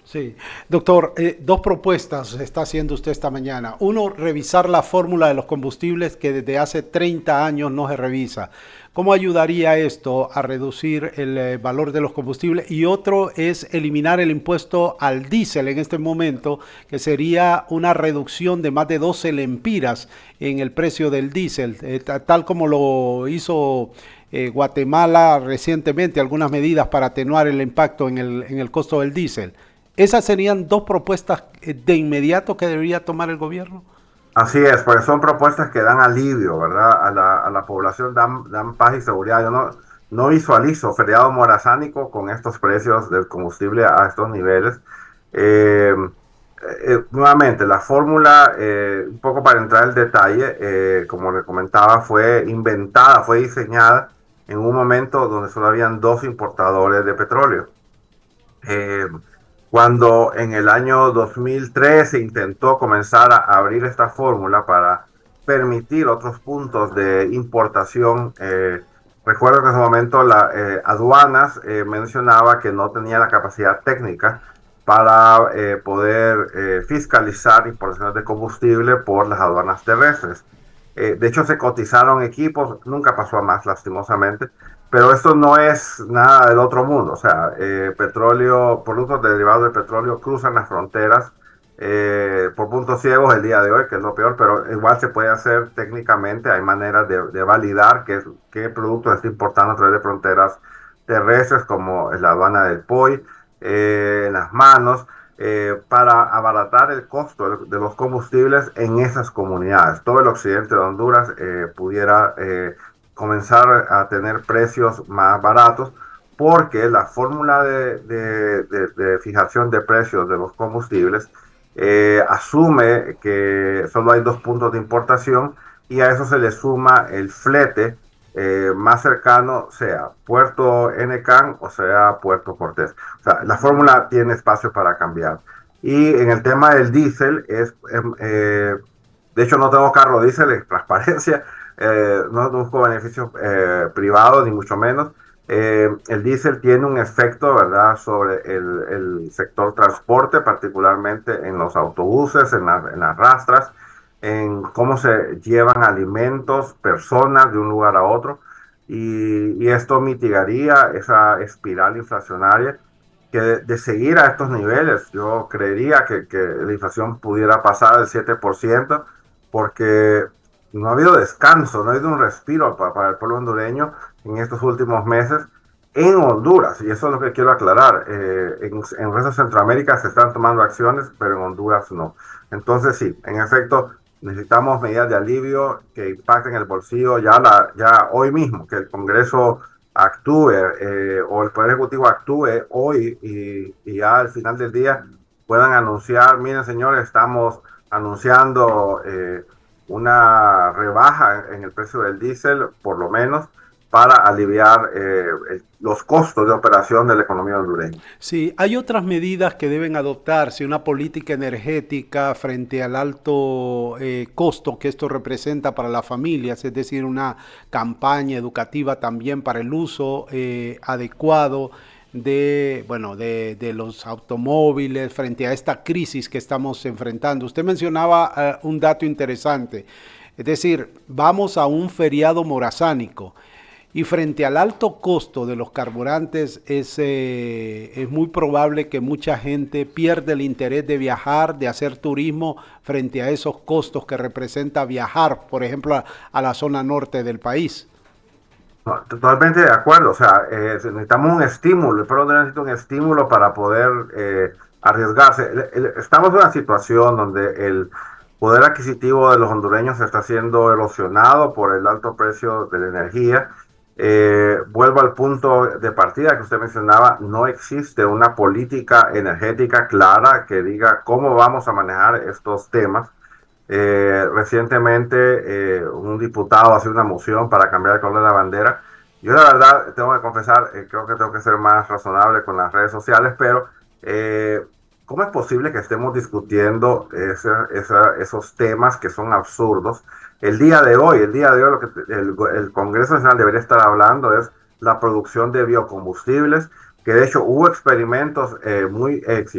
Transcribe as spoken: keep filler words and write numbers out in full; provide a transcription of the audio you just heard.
Sí, doctor, eh, dos propuestas está haciendo usted esta mañana. Uno, revisar la fórmula de los combustibles que desde hace treinta años no se revisa. ¿Cómo ayudaría esto a reducir el eh, valor de los combustibles? Y otro es eliminar el impuesto al diésel en este momento, que sería una reducción de más de doce lempiras en el precio del diésel, eh, ta- tal como lo hizo eh, Guatemala recientemente, algunas medidas para atenuar el impacto en el, en el costo del diésel. Esas serían dos propuestas eh, de inmediato que debería tomar el gobierno. Así es, porque son propuestas que dan alivio, ¿verdad? A la, a la población, dan, dan paz y seguridad. Yo no, no visualizo feriado morazánico con estos precios del combustible a estos niveles. Eh, eh, Nuevamente, la fórmula, eh, un poco para entrar en detalle, eh, como le comentaba, fue inventada, fue diseñada en un momento donde solo habían dos importadores de petróleo. Eh, Cuando en el año dos mil tres se intentó comenzar a abrir esta fórmula para permitir otros puntos de importación, eh, recuerdo que en ese momento la eh, aduanas eh, mencionaba que no tenía la capacidad técnica para eh, poder eh, fiscalizar importaciones de combustible por las aduanas terrestres. Eh, de hecho, se cotizaron equipos, nunca pasó a más, lastimosamente, pero esto no es nada del otro mundo. O sea, eh, petróleo, productos derivados del petróleo cruzan las fronteras eh, por puntos ciegos el día de hoy, que es lo peor, pero igual se puede hacer técnicamente. Hay maneras de, de validar qué, qué producto está importando a través de fronteras terrestres, como la aduana del P O I, eh, en las manos. Eh, para abaratar el costo de, de los combustibles en esas comunidades. Todo el occidente de Honduras eh, pudiera eh, comenzar a tener precios más baratos, porque la fórmula de, de, de, de fijación de precios de los combustibles eh, asume que solo hay dos puntos de importación y a eso se le suma el flete eh, más cercano, sea Puerto Necán o sea Puerto Cortés. O sea, la fórmula tiene espacio para cambiar. Y en el tema del diésel, es, eh, de hecho no tengo carro diésel, es transparencia, eh, no busco beneficios eh, privados ni mucho menos. Eh, el diésel tiene un efecto, ¿verdad?, sobre el, el sector transporte, particularmente en los autobuses, en, la, en las rastras, en cómo se llevan alimentos, personas de un lugar a otro. Y, y esto mitigaría esa espiral inflacionaria que de, de seguir a estos niveles. Yo creería que, que la inflación pudiera pasar al siete por ciento porque no ha habido descanso, no ha habido un respiro para, para el pueblo hondureño en estos últimos meses en Honduras, y eso es lo que quiero aclarar. Eh, en, en el resto de Centroamérica se están tomando acciones, pero en Honduras no. Entonces sí, en efecto, necesitamos medidas de alivio que impacten el bolsillo ya, la, ya hoy mismo, que el Congreso actúe eh, o el Poder Ejecutivo actúe hoy y, y ya al final del día puedan anunciar, miren señores, estamos anunciando eh, una rebaja en el precio del diésel, por lo menos, para aliviar eh, el, los costos de operación de la economía hondureña. Sí, hay otras medidas que deben adoptarse, una política energética frente al alto eh, costo que esto representa para las familias, es decir, una campaña educativa también para el uso eh, adecuado de, bueno, de, de los automóviles frente a esta crisis que estamos enfrentando. Usted mencionaba eh, un dato interesante, es decir, vamos a un feriado morazánico. Y frente al alto costo de los carburantes, es, eh, es muy probable que mucha gente pierda el interés de viajar, de hacer turismo, frente a esos costos que representa viajar, por ejemplo, a, a la zona norte del país. No, totalmente de acuerdo. O sea, eh, necesitamos un estímulo. El pueblo necesita un estímulo para poder eh, arriesgarse. El, el, estamos en una situación donde el poder adquisitivo de los hondureños está siendo erosionado por el alto precio de la energía. Eh, vuelvo al punto de partida que usted mencionaba. No existe una política energética clara que diga cómo vamos a manejar estos temas. Eh, recientemente eh, un diputado hace una moción para cambiar el color de la bandera. Yo la verdad tengo que confesar, eh, creo que tengo que ser más razonable con las redes sociales, pero eh, ¿cómo es posible que estemos discutiendo ese, esa, esos temas que son absurdos? El día de hoy, el día de hoy lo que el, el Congreso Nacional debería estar hablando es la producción de biocombustibles, que de hecho hubo experimentos eh, muy exitosos